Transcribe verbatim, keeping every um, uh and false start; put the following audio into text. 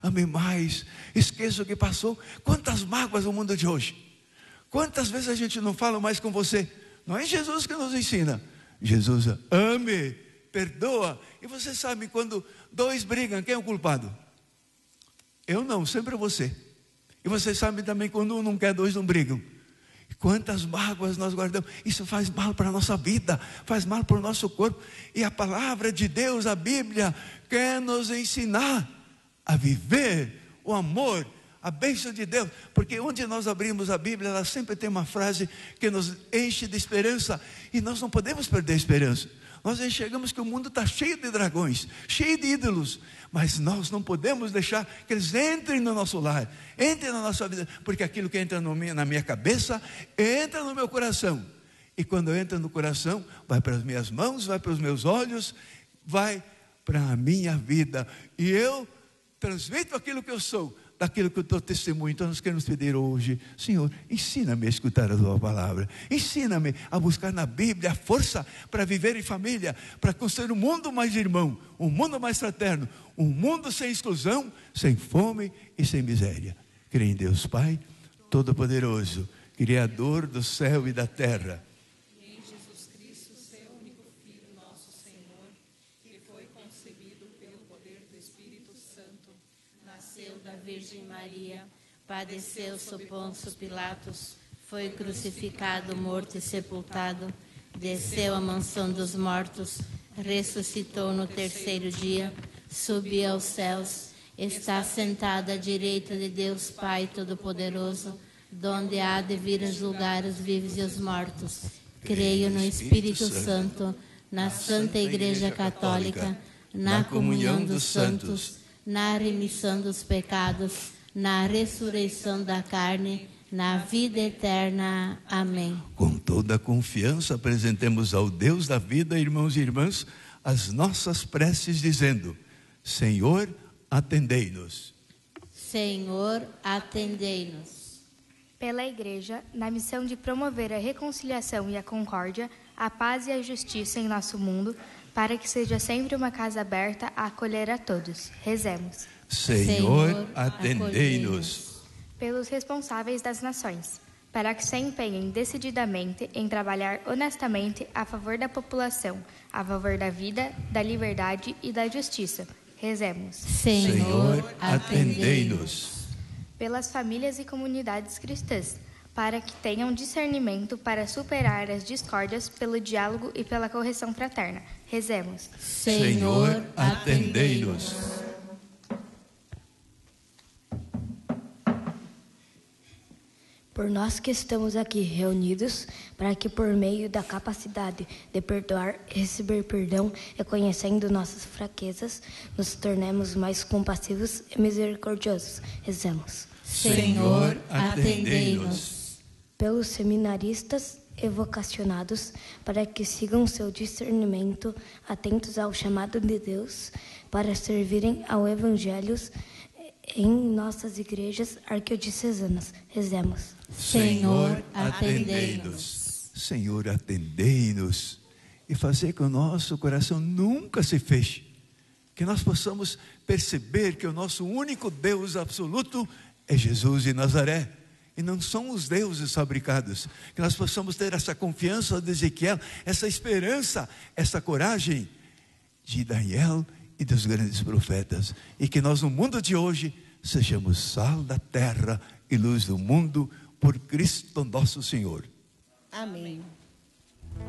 ame mais, esqueça o que passou. Quantas mágoas no mundo de hoje, quantas vezes a gente não fala mais com você. Não é Jesus que nos ensina. Jesus ame, perdoa. E você sabe, quando dois brigam, quem é o culpado? Eu não, sempre é você. E você sabe também, quando um não quer, dois não brigam. Quantas mágoas nós guardamos. Isso faz mal para a nossa vida, faz mal para o nosso corpo. E a palavra de Deus, a Bíblia, quer nos ensinar a viver o amor, a bênção de Deus. Porque onde nós abrimos a Bíblia, ela sempre tem uma frase que nos enche de esperança. E nós não podemos perder a esperança. Nós enxergamos que o mundo está cheio de dragões, cheio de ídolos, mas nós não podemos deixar que eles entrem no nosso lar, entrem na nossa vida, porque aquilo que entra no minha, na minha cabeça, entra no meu coração, e quando entra no coração, vai para as minhas mãos, vai para os meus olhos, vai para a minha vida, e eu transmito aquilo que eu sou, daquilo que eu estou testemunho. Então nós queremos pedir hoje: Senhor, ensina-me a escutar a tua palavra, ensina-me a buscar na Bíblia a força para viver em família, para construir um mundo mais irmão, um mundo mais fraterno, um mundo sem exclusão, sem fome e sem miséria. Creio em Deus Pai Todo-Poderoso, Criador do céu e da terra, Virgem Maria, padeceu sob Pôncio Pilatos, foi crucificado, morto e sepultado, desceu à mansão dos mortos, ressuscitou no terceiro dia, subiu aos céus, está sentado à direita de Deus Pai Todo-Poderoso, donde há de vir a julgar os vivos e os mortos. Creio no Espírito Santo, na Santa Igreja Católica, na comunhão dos santos, na remissão dos pecados, na ressurreição da carne, na vida eterna. Amém. Com toda a confiança apresentemos ao Deus da vida, irmãos e irmãs, as nossas preces dizendo: Senhor, atendei-nos. Senhor, atendei-nos. Pela Igreja, na missão de promover a reconciliação e a concórdia, a paz e a justiça em nosso mundo, para que seja sempre uma casa aberta a acolher a todos. Rezemos. Senhor, atendei-nos. Pelos responsáveis das nações, para que se empenhem decididamente em trabalhar honestamente a favor da população, a favor da vida, da liberdade e da justiça. Rezemos. Senhor, atendei-nos. Pelas famílias e comunidades cristãs, para que tenham discernimento para superar as discórdias pelo diálogo e pela correção fraterna. Rezemos. Senhor, atendei-nos. Por nós que estamos aqui reunidos, para que por meio da capacidade de perdoar e receber perdão, reconhecendo nossas fraquezas, nos tornemos mais compassivos e misericordiosos. Rezemos. Senhor, atendei-nos. Pelos seminaristas e vocacionados, para que sigam seu discernimento, atentos ao chamado de Deus, para servirem ao Evangelho em nossas igrejas arquidiocesanas. Rezemos. Senhor, atendei-nos. Senhor, atendei-nos. E fazer que o nosso coração nunca se feche. Que nós possamos perceber que o nosso único Deus absoluto é Jesus de Nazaré. E não são os deuses fabricados. Que nós possamos ter essa confiança de Ezequiel, essa esperança, essa coragem de Daniel e dos grandes profetas. E que nós no mundo de hoje sejamos sal da terra e luz do mundo, por Cristo nosso Senhor. Amém.